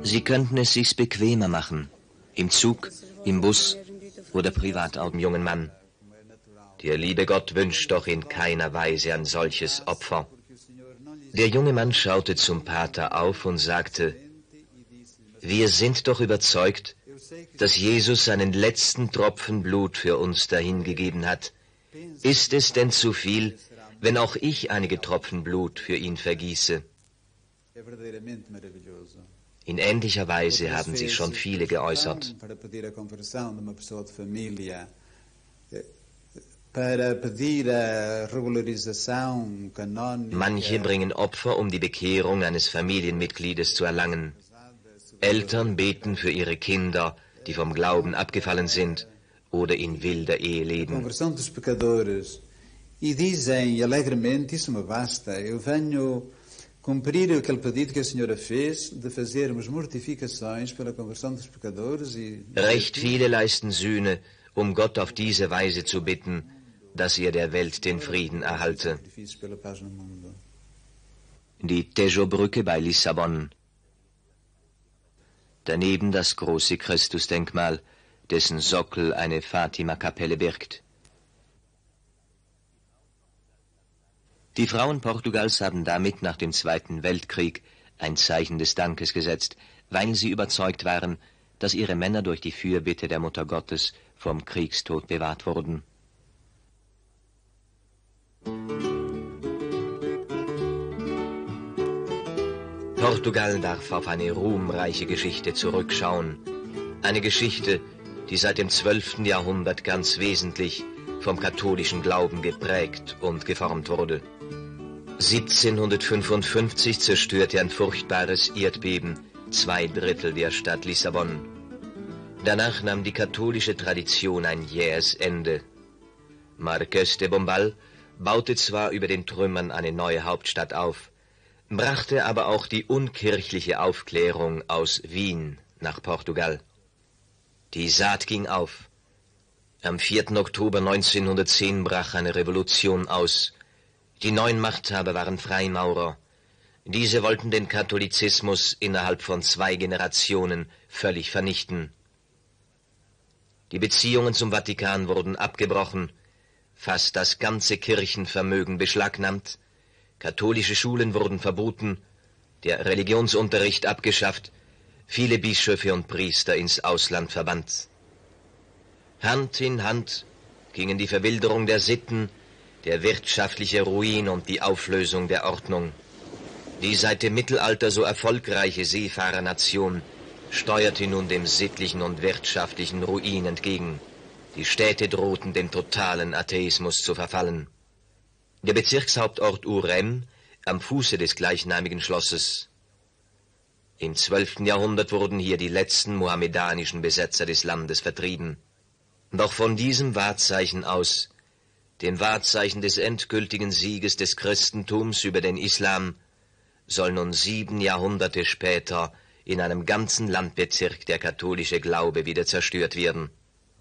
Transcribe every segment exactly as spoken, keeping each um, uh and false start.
Sie könnten es sich bequemer machen. Im Zug, im Bus oder Privatauto. Jungen Mann, der liebe Gott wünscht doch in keiner Weise ein solches Opfer. Der junge Mann schaute zum Pater auf und sagte: Wir sind doch überzeugt, dass Jesus seinen letzten Tropfen Blut für uns dahingegeben hat. Ist es denn zu viel, wenn auch ich einige Tropfen Blut für ihn vergieße? In ähnlicher Weise haben sich schon viele geäußert. Manche bringen Opfer, um die Bekehrung eines Familienmitgliedes zu erlangen. Eltern beten für ihre Kinder, die vom Glauben abgefallen sind oder in wilder Ehe leben. E dizem alegremente: isso me basta, eu venho cumprir aquele pedido que a senhora fez, de fazermos mortificações pela conversão dos pecadores. E Recht viele leisten Sühne, um Gott auf diese Weise zu bitten, dass er der Welt den Frieden erhalte. Die Tejo-Brücke bei Lissabon. Daneben das große Christusdenkmal, dessen Sockel eine Fatima-Kapelle birgt. Die Frauen Portugals haben damit nach dem Zweiten Weltkrieg ein Zeichen des Dankes gesetzt, weil sie überzeugt waren, dass ihre Männer durch die Fürbitte der Mutter Gottes vom Kriegstod bewahrt wurden. Portugal darf auf eine ruhmreiche Geschichte zurückschauen. Eine Geschichte, die seit dem zwölften Jahrhundert ganz wesentlich vom katholischen Glauben geprägt und geformt wurde. siebzehnhundertfünfundfünfzig zerstörte ein furchtbares Erdbeben zwei Drittel der Stadt Lissabon. Danach nahm die katholische Tradition ein jähes Ende. Marqués de Pombal baute zwar über den Trümmern eine neue Hauptstadt auf, brachte aber auch die unkirchliche Aufklärung aus Wien nach Portugal. Die Saat ging auf. Am vierten Oktober neunzehnhundertzehn brach eine Revolution aus. Die neuen Machthaber waren Freimaurer. Diese wollten den Katholizismus innerhalb von zwei Generationen völlig vernichten. Die Beziehungen zum Vatikan wurden abgebrochen, fast das ganze Kirchenvermögen beschlagnahmt, katholische Schulen wurden verboten, der Religionsunterricht abgeschafft, viele Bischöfe und Priester ins Ausland verbannt. Hand in Hand gingen die Verwilderung der Sitten, der wirtschaftliche Ruin und die Auflösung der Ordnung. Die seit dem Mittelalter so erfolgreiche Seefahrernation steuerte nun dem sittlichen und wirtschaftlichen Ruin entgegen. Die Städte drohten dem totalen Atheismus zu verfallen. Der Bezirkshauptort Urem, am Fuße des gleichnamigen Schlosses. Im zwölften Jahrhundert wurden hier die letzten mohammedanischen Besetzer des Landes vertrieben. Doch von diesem Wahrzeichen aus, dem Wahrzeichen des endgültigen Sieges des Christentums über den Islam, soll nun sieben Jahrhunderte später in einem ganzen Landbezirk der katholische Glaube wieder zerstört werden.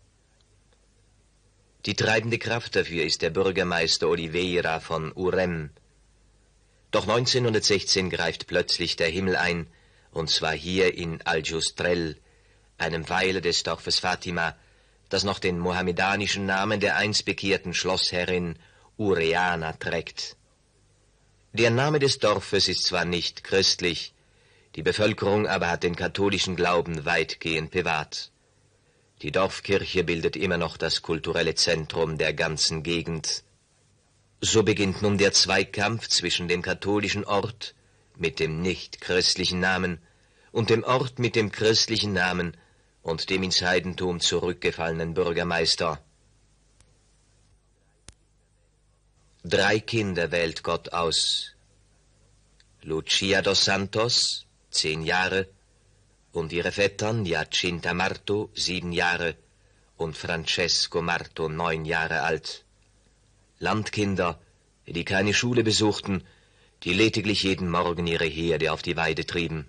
Die treibende Kraft dafür ist der Bürgermeister Oliveira von Urem. Doch neunzehnhundertsechzehn greift plötzlich der Himmel ein, und zwar hier in Aljustrel, einem Weiler des Dorfes Fatima, das noch den mohammedanischen Namen der einst bekehrten Schlossherrin Ureana trägt. Der Name des Dorfes ist zwar nicht christlich, die Bevölkerung aber hat den katholischen Glauben weitgehend bewahrt. Die Dorfkirche bildet immer noch das kulturelle Zentrum der ganzen Gegend. So beginnt nun der Zweikampf zwischen dem katholischen Ort mit dem nicht-christlichen Namen und dem Ort mit dem christlichen Namen und dem ins Heidentum zurückgefallenen Bürgermeister. Drei Kinder wählt Gott aus. Lucia dos Santos, zehn Jahre, und ihre Vettern Jacinta Marto, sieben Jahre, und Francesco Marto, neun Jahre alt. Landkinder, die keine Schule besuchten, die lediglich jeden Morgen ihre Herde auf die Weide trieben.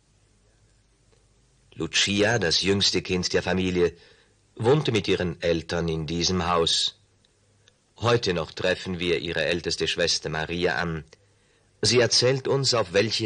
Lucia, das jüngste Kind der Familie, wohnte mit ihren Eltern in diesem Haus. Heute noch treffen wir ihre älteste Schwester Maria an. Sie erzählt uns, auf welche